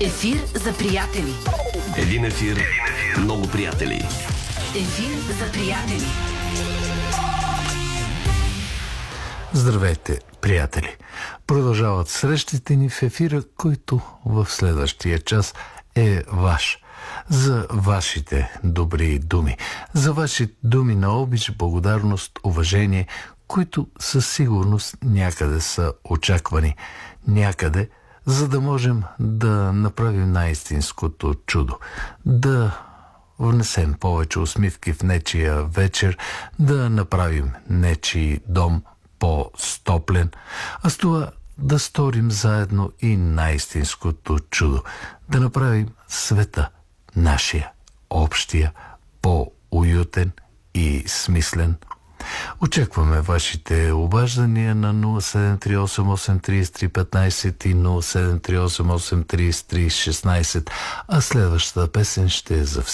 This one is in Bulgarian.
Ефир за приятели. Един ефир, много приятели. Ефир за приятели. Здравейте, приятели! Продължават срещите ни в ефира, който в следващия час е ваш. За вашите добри думи, за вашите думи на обич, благодарност, уважение, които със сигурност някъде са очаквани. Някъде, за да можем да направим най-истинското чудо. Да внесем повече усмивки в нечия вечер, да направим нечий дом по-стоплен, а с това да сторим заедно и най-истинското чудо. Да направим света, нашия, общия, по-уютен и смислен. Очакваме вашите обаждания на 0738833315 и 0738833316, а следващата песен ще е за всички.